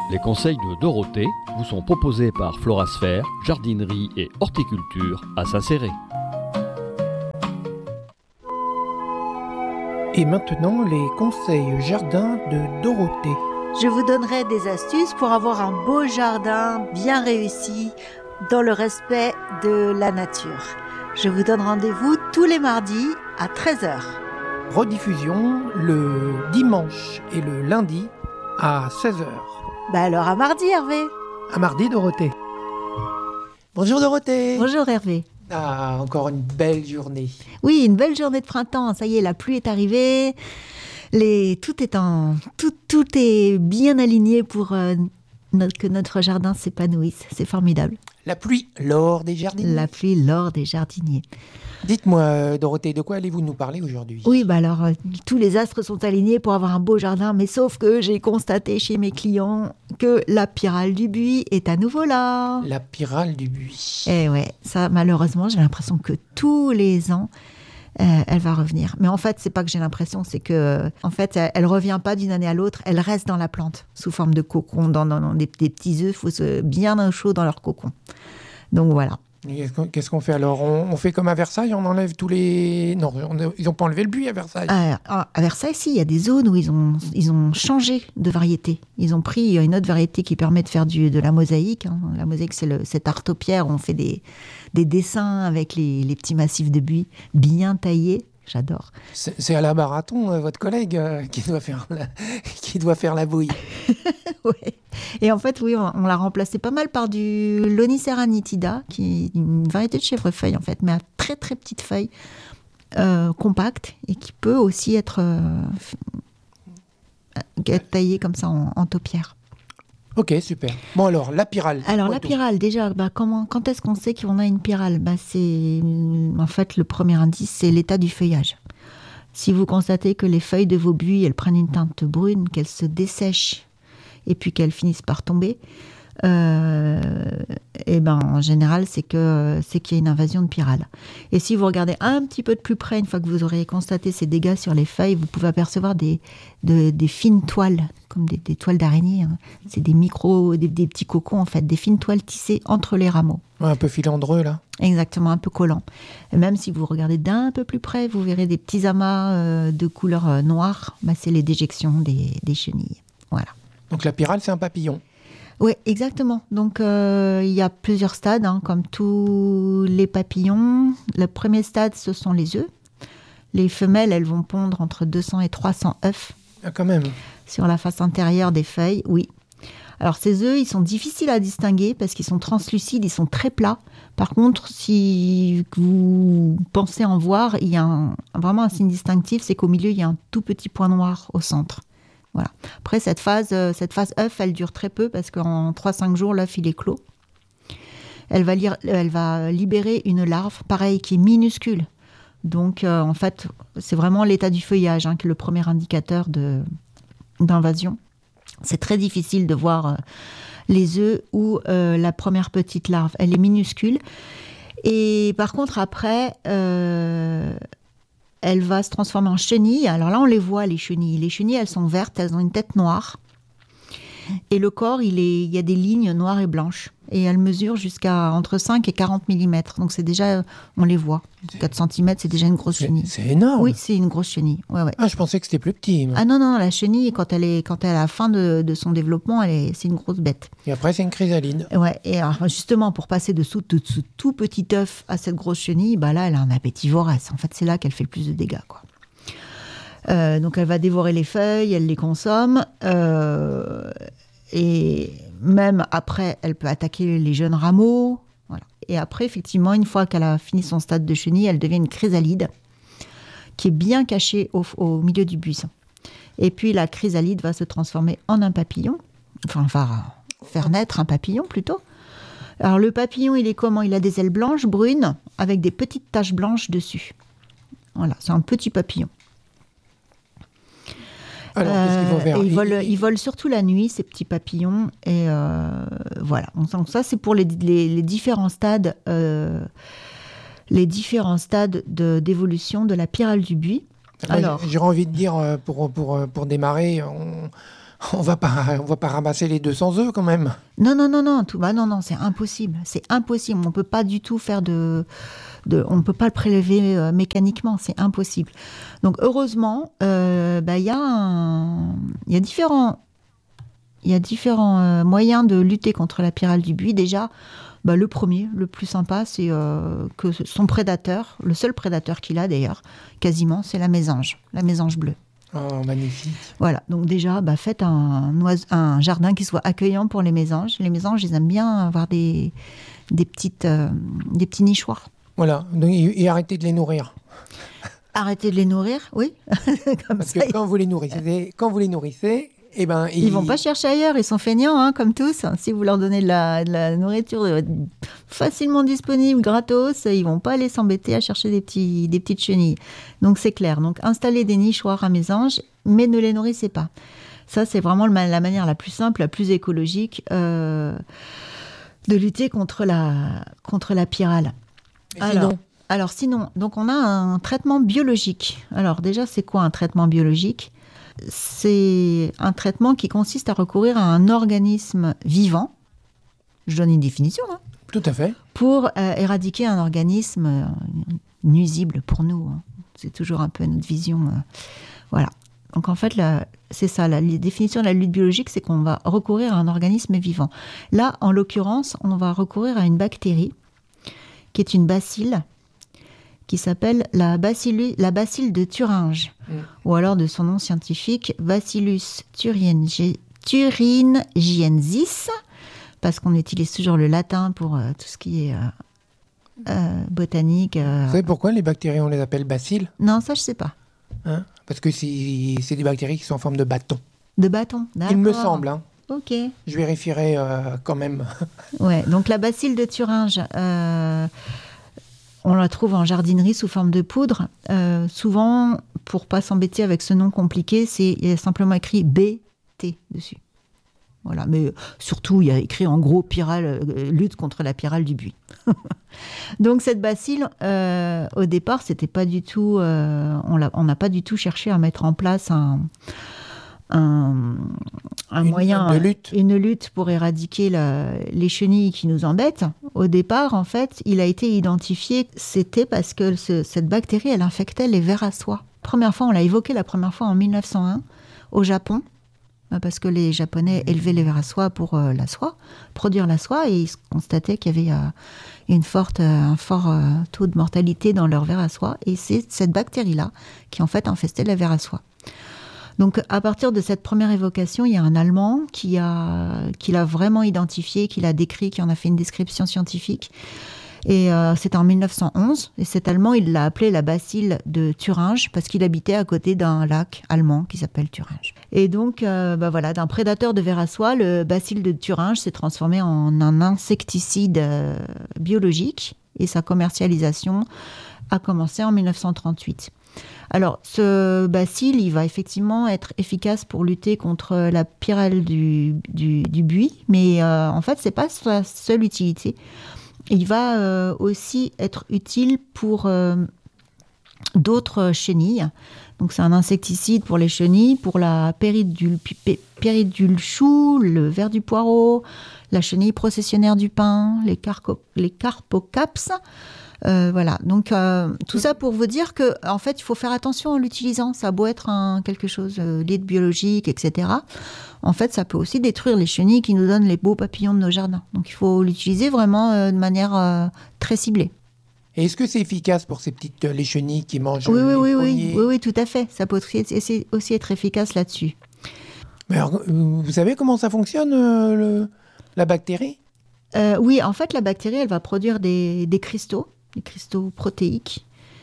Les conseils de Dorothée vous sont proposés par Florasphère, jardinerie et horticulture à Saint-Céré. Et maintenant, les conseils jardin de Dorothée. Je vous donnerai des astuces pour avoir un beau jardin bien réussi dans le respect de la nature. Je vous donne rendez-vous tous les mardis à 13h. Rediffusion le dimanche et le lundi à 16h. Alors à mardi, Hervé. À mardi, Dorothée. Bonjour Dorothée. Bonjour Hervé. Ah, encore une belle journée. Oui, une belle journée de printemps. Ça y est, la pluie est arrivée. Tout est bien aligné pour que notre jardin s'épanouisse. C'est formidable. La pluie, l'or des jardiniers. La pluie, l'or des jardiniers. Dites-moi, Dorothée, de quoi allez-vous nous parler aujourd'hui ? Oui, tous les astres sont alignés pour avoir un beau jardin, mais sauf que j'ai constaté chez mes clients que la pyrale du buis est à nouveau là. La pyrale du buis. Eh ouais, ça, malheureusement, j'ai l'impression que tous les ans, elle va revenir. Mais en fait, c'est pas que j'ai l'impression, c'est que, en fait, elle revient pas d'une année à l'autre, elle reste dans la plante, sous forme de cocon, dans des petits œufs, il faut bien au chaud dans leur cocon. Donc voilà. Qu'est-ce qu'on fait alors ? On fait comme à Versailles, on enlève tous les... Non, ils n'ont pas enlevé le buis à Versailles. À Versailles, si, il y a des zones où ils ont changé de variété. Ils ont pris une autre variété qui permet de faire de la mosaïque. La mosaïque, c'est cette artopierre où on fait des dessins avec les petits massifs de buis bien taillés. J'adore. C'est Alain Baraton, votre collègue, qui doit faire la bouille. Ouais. Et en fait, oui, on l'a remplacé pas mal par du Lonicera nitida, qui est une variété de chèvrefeuille, en fait, mais à très très petites feuilles, compactes, et qui peut aussi être taillée comme ça en taupière. Ok, super. Bon alors, la pyrale. Alors la pyrale, déjà, quand est-ce qu'on sait qu'on a une pyrale ? C'est, en fait, le premier indice, c'est l'état du feuillage. Si vous constatez que les feuilles de vos buis, elles prennent une teinte brune, qu'elles se dessèchent, et puis qu'elles finissent par tomber, en général, c'est qu'il y a une invasion de pyrale. Et si vous regardez un petit peu de plus près, une fois que vous aurez constaté ces dégâts sur les feuilles, vous pouvez apercevoir des fines toiles, comme des toiles d'araignée. C'est des petits cocons, en fait, des fines toiles tissées entre les rameaux. Ouais, un peu filandreux, là. Exactement, un peu collant. Et même si vous regardez d'un peu plus près, vous verrez des petits amas de couleur noire. C'est les déjections des chenilles. Voilà. Donc la pyrale, c'est un papillon. Oui, exactement. Donc, il y a plusieurs stades, comme tous les papillons. Le premier stade, ce sont les œufs. Les femelles, elles vont pondre entre 200 et 300 œufs. Ah, quand même. Sur la face intérieure des feuilles, oui. Alors, ces œufs, ils sont difficiles à distinguer parce qu'ils sont translucides, ils sont très plats. Par contre, si vous pensez en voir, il y a vraiment un signe distinctif, c'est qu'au milieu, il y a un tout petit point noir au centre. Voilà. Après, cette phase œuf, elle dure très peu parce qu'en 3-5 jours, l'œuf, il est clos. Elle va libérer une larve, pareil, qui est minuscule. Donc, en fait, c'est vraiment l'état du feuillage qui est le premier indicateur d'invasion. C'est très difficile de voir les œufs ou la première petite larve. Elle est minuscule. Et par contre, après... elle va se transformer en chenille. Alors là, on les voit, les chenilles. Les chenilles, elles sont vertes, elles ont une tête noire. Et le corps, il y a des lignes noires et blanches. Et elles mesurent jusqu'à entre 5 et 40 mm. Donc c'est déjà, on les voit. 4 cm, c'est déjà une grosse chenille. C'est énorme. Oui, c'est une grosse chenille. Ouais. Ah, je pensais que c'était plus petit. Moi. Ah non, la chenille, quand elle est à la fin de son développement, c'est une grosse bête. Et après, c'est une chrysalide. Ouais, et alors justement, pour passer de ce tout petit œuf à cette grosse chenille, là, elle a un appétit vorace. En fait, c'est là qu'elle fait le plus de dégâts, quoi. Donc, elle va dévorer les feuilles, elle les consomme. Et même après, elle peut attaquer les jeunes rameaux. Voilà. Et après, effectivement, une fois qu'elle a fini son stade de chenille, elle devient une chrysalide qui est bien cachée au milieu du buisson. Et puis, la chrysalide va se transformer en un papillon. Enfin, va faire naître un papillon, plutôt. Alors, le papillon, il est comment ? Il a des ailes blanches, brunes, avec des petites taches blanches dessus. Voilà, c'est un petit papillon. Alors, qu'est-ce qu'il faut faire ? Ils volent surtout la nuit, ces petits papillons. Et voilà. Donc ça, c'est pour les différents stades, d'évolution de la pyrale du buis. Alors, j'aurais envie de dire, pour démarrer, On va pas ramasser les 200 œufs quand même. Non, non, c'est impossible. C'est impossible. On peut pas du tout faire on ne peut pas le prélever mécaniquement, c'est impossible. Donc heureusement, il y a différents moyens de lutter contre la pyrale du buis. Déjà, le premier, le plus sympa, c'est que son prédateur, le seul prédateur qu'il a d'ailleurs, quasiment, c'est la mésange bleue. Oh, magnifique. Voilà, donc déjà, faites un jardin qui soit accueillant pour les mésanges. Les mésanges, ils aiment bien avoir des petits nichoirs. Voilà, et arrêtez de les nourrir. Arrêtez de les nourrir, oui. Parce que quand vous les nourrissez, ils vont pas chercher ailleurs, ils sont feignants, comme tous. Si vous leur donnez de la nourriture facilement disponible, gratos, ils vont pas aller s'embêter à chercher des petites chenilles. Donc c'est clair. Donc installez des nichoirs à mésanges, mais ne les nourrissez pas. Ça, c'est vraiment la manière la plus simple, la plus écologique de lutter contre la pyrale. Alors sinon, donc on a un traitement biologique. Alors déjà, c'est quoi un traitement biologique ? C'est un traitement qui consiste à recourir à un organisme vivant. Je donne une définition. Tout à fait. Pour éradiquer un organisme nuisible pour nous. C'est toujours un peu notre vision. Voilà. Donc en fait, c'est ça. La définition de la lutte biologique, c'est qu'on va recourir à un organisme vivant. Là, en l'occurrence, on va recourir à une bactérie qui est une bacille qui s'appelle la bacille de Thuringe, ou alors de son nom scientifique, Bacillus thuringiensis, parce qu'on utilise toujours le latin pour tout ce qui est botanique. Vous savez pourquoi les bactéries, on les appelle bacilles ? Non, ça je sais pas. Parce que c'est des bactéries qui sont en forme de bâton. De bâton, d'accord. Il me semble. Ok. Je vérifierai quand même. Ouais, donc la bacille de Thuringe, on la trouve en jardinerie sous forme de poudre. Souvent, pour pas s'embêter avec ce nom compliqué, il y a simplement écrit BT dessus. Voilà, mais surtout, il y a écrit en gros lutte contre la pyrale du buis. Donc cette bacille, au départ, c'était pas du tout. On n'a pas du tout cherché à mettre en place une lutte pour éradiquer les chenilles qui nous embêtent. Au départ, en fait, il a été identifié, c'était parce que cette bactérie, elle infectait les vers à soie. On l'a évoqué la première fois en 1901 au Japon, parce que les Japonais élevaient les vers à soie pour produire la soie, et ils constataient qu'il y avait un fort taux de mortalité dans leurs vers à soie, et c'est cette bactérie-là qui en fait infestait les vers à soie. Donc, à partir de cette première évocation, il y a un Allemand qui l'a vraiment identifié, qui l'a décrit, qui en a fait une description scientifique. Et c'était en 1911. Et cet Allemand, il l'a appelé la bacille de Thuringe parce qu'il habitait à côté d'un lac allemand qui s'appelle Thuringe. Et donc, d'un prédateur de vers à soie, le bacille de Thuringe s'est transformé en un insecticide biologique. Et sa commercialisation a commencé en 1938. Alors, ce bacille, il va effectivement être efficace pour lutter contre la pyrale du buis, mais en fait, c'est pas sa seule utilité. Il va aussi être utile pour d'autres chenilles. Donc, c'est un insecticide pour les chenilles, pour la péridule chou, le ver du poireau, la chenille processionnaire du pin, les carpocaps. Voilà, donc tout ça pour vous dire que en fait, il faut faire attention en l'utilisant. Ça a beau être quelque chose d'aide biologique, etc. En fait, ça peut aussi détruire les chenilles qui nous donnent les beaux papillons de nos jardins. Donc, il faut l'utiliser vraiment de manière très ciblée. Et est-ce que c'est efficace pour les chenilles qui mangent Oui, tout à fait. Ça peut aussi être efficace là-dessus. Mais alors, vous savez comment ça fonctionne, la bactérie ? Oui, en fait, la bactérie, elle va produire des cristaux protéiques,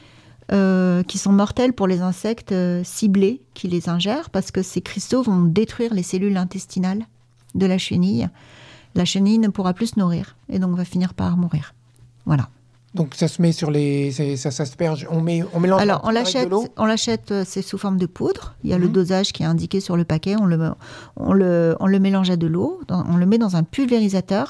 qui sont mortels pour les insectes ciblés qui les ingèrent, parce que ces cristaux vont détruire les cellules intestinales de la chenille. La chenille ne pourra plus se nourrir, et donc va finir par mourir. Voilà. Donc ça se met ça s'asperge, on mélange. Alors on l'achète, c'est sous forme de poudre. Il y a le dosage qui est indiqué sur le paquet. On le mélange à de l'eau, on le met dans un pulvérisateur.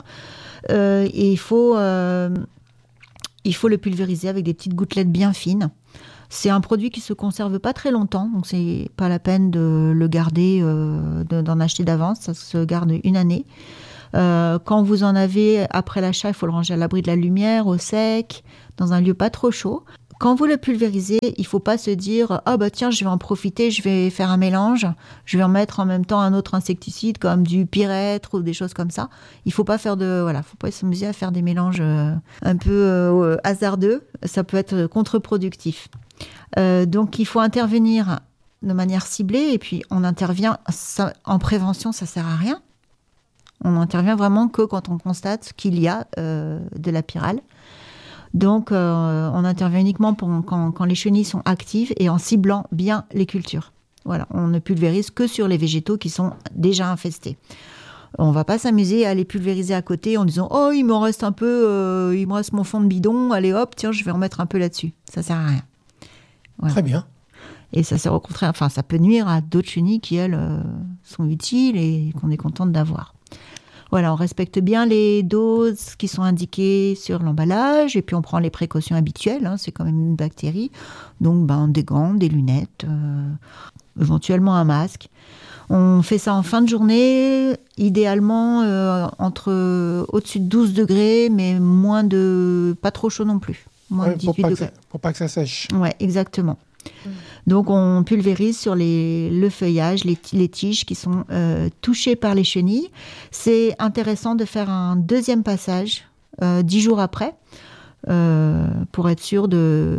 Et il faut le pulvériser avec des petites gouttelettes bien fines. C'est un produit qui se conserve pas très longtemps, donc c'est pas la peine de le garder, d'en acheter d'avance. Ça se garde 1 année. Quand vous en avez après l'achat, il faut le ranger à l'abri de la lumière, au sec, dans un lieu pas trop chaud. Quand vous le pulvérisez, il ne faut pas se dire « Ah bah tiens, je vais en profiter, je vais faire un mélange, je vais en mettre en même temps un autre insecticide comme du pyrètre ou des choses comme ça ». Il ne faut pas faut pas s'amuser à faire des mélanges un peu hasardeux, ça peut être contre-productif. Donc il faut intervenir de manière ciblée et puis on intervient, en prévention ça ne sert à rien. On intervient vraiment que quand on constate qu'il y a de la pyrale. Donc, on intervient uniquement quand les chenilles sont actives et en ciblant bien les cultures. Voilà, on ne pulvérise que sur les végétaux qui sont déjà infestés. On ne va pas s'amuser à les pulvériser à côté en disant « Oh, il me reste un peu, il me reste mon fond de bidon, allez hop, tiens, je vais en mettre un peu là-dessus. » Ça ne sert à rien. Voilà. Très bien. Et ça sert au contraire, ça peut nuire à d'autres chenilles qui, elles, sont utiles et qu'on est contente d'avoir. Voilà, on respecte bien les doses qui sont indiquées sur l'emballage et puis on prend les précautions habituelles, c'est quand même une bactérie. Donc des gants, des lunettes, éventuellement un masque. On fait ça en fin de journée, idéalement au-dessus de 12 degrés, mais pas trop chaud non plus. Moins de 18 degrés. Pour pas que ça sèche. Ouais, exactement. Donc on pulvérise sur le feuillage, les tiges qui sont touchées par les chenilles. C'est intéressant de faire un deuxième passage 10 jours après pour être sûr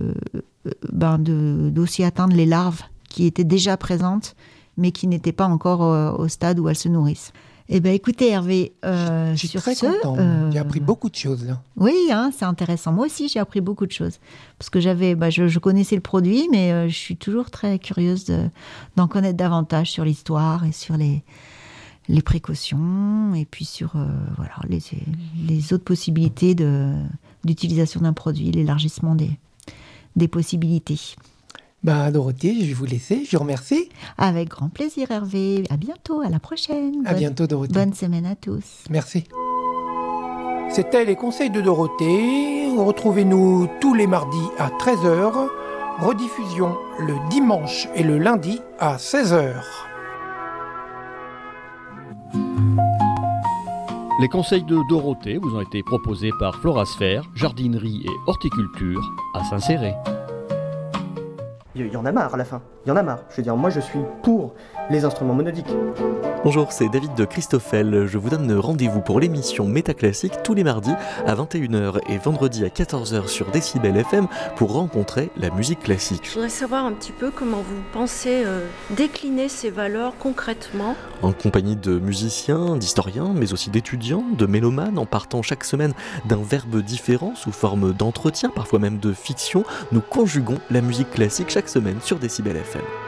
d'aussi atteindre les larves qui étaient déjà présentes mais qui n'étaient pas encore au stade où elles se nourrissent. Eh bien, écoutez, Hervé, je suis très content. J'ai appris beaucoup de choses, là. Oui, c'est intéressant. Moi aussi, j'ai appris beaucoup de choses. Parce que je connaissais le produit, mais je suis toujours très curieuse d'en connaître davantage sur l'histoire et sur les précautions, et puis sur les autres possibilités d'utilisation d'un produit, l'élargissement des possibilités. Dorothée, je vais vous laisser. Je vous remercie. Avec grand plaisir, Hervé. À bientôt, à la prochaine. À bientôt, Dorothée. Bonne semaine à tous. Merci. C'était les conseils de Dorothée. Retrouvez-nous tous les mardis à 13h. Rediffusion le dimanche et le lundi à 16h. Les conseils de Dorothée vous ont été proposés par Florasphère, jardinerie et horticulture à Saint-Céré. Il y en a marre à la fin, il y en a marre. Je veux dire, moi je suis pour les instruments monodiques. Bonjour, c'est David de Christoffel. Je vous donne rendez-vous pour l'émission Métaclassique tous les mardis à 21h et vendredi à 14h sur Décibel FM pour rencontrer la musique classique. Je voudrais savoir un petit peu comment vous pensez décliner ces valeurs concrètement. En compagnie de musiciens, d'historiens, mais aussi d'étudiants, de mélomanes, en partant chaque semaine d'un verbe différent sous forme d'entretien, parfois même de fiction, nous conjuguons la musique classique chaque semaine sur Décibel FM.